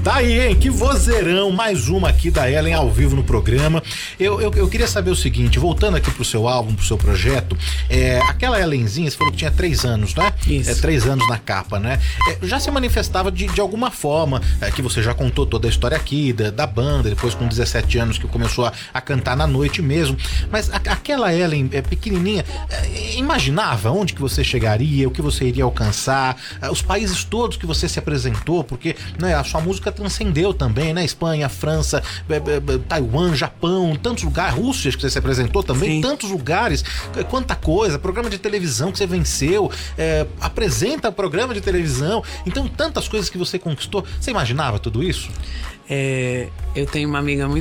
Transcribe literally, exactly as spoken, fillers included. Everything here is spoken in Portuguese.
Tá aí, hein? Que vozeirão, mais uma aqui da Ellen ao vivo no programa. Eu, eu, eu queria saber o seguinte, voltando aqui pro seu álbum, pro seu projeto, é, aquela Ellenzinha, você falou que tinha três anos, né? Isso. É, três anos na capa, né? É, já se manifestava de, de alguma forma, é, que você já contou toda a história aqui, da, da banda, depois com dezessete anos que começou a, a cantar na noite mesmo, mas a, aquela Ellen é, pequenininha, é, imaginava onde que você chegaria, o que você iria alcançar, é, os países todos que você se apresentou, porque, né, a sua música transcendeu também, né? Espanha, França, é, é, Taiwan, Japão, tantos lugares, Rússia que você se apresentou também, Sim. tantos lugares, quanta coisa, programa de televisão que você venceu, é, apresenta programa de televisão, então tantas coisas que você conquistou. Você imaginava tudo isso? É, eu tenho uma amiga muito